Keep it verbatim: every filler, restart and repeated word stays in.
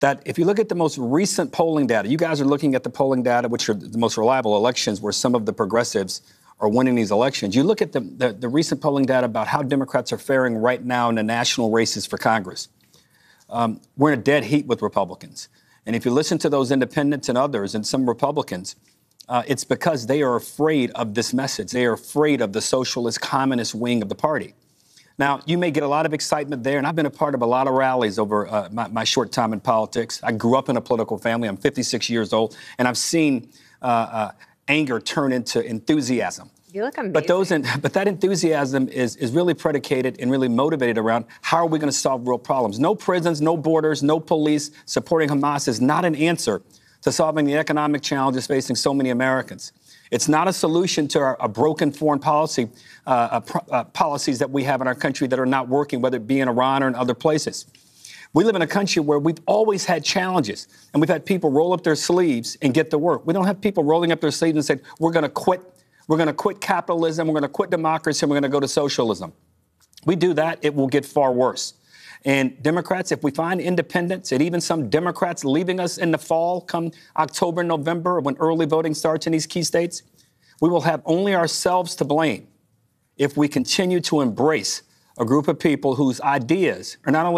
that if you look at the most recent polling data, you guys are looking at the polling data, which are the most reliable elections where some of the progressives are winning these elections. You look at the, the, the recent polling data about how Democrats are faring right now in the national races for Congress. Um, we're in a dead heat with Republicans. And if you listen to those independents and others and some Republicans, uh, it's because they are afraid of this message. They are afraid of the socialist communist wing of the party. Now, you may get a lot of excitement there, and I've been a part of a lot of rallies over uh, my, my short time in politics. I grew up in a political family. I'm fifty-six years old, and I've seen uh, uh, anger turn into enthusiasm. You look amazing. But those, in, but that enthusiasm is is really predicated and really motivated around how are we going to solve real problems? No prisons, no borders, no police. Supporting Hamas is not an answer to solving the economic challenges facing so many Americans. It's not a solution to our, our broken foreign policy uh, uh, pro, uh, policies that we have in our country that are not working, whether it be in Iran or in other places. We live in a country where we've always had challenges, and we've had people roll up their sleeves and get to work. We don't have people rolling up their sleeves and saying, we're going to quit. We're going to quit capitalism. We're going to quit democracy, and we're going to go to socialism. We do that, it will get far worse. And Democrats, if we find independents and even some Democrats leaving us in the fall, come October, November, when early voting starts in these key states, we will have only ourselves to blame if we continue to embrace a group of people whose ideas are not only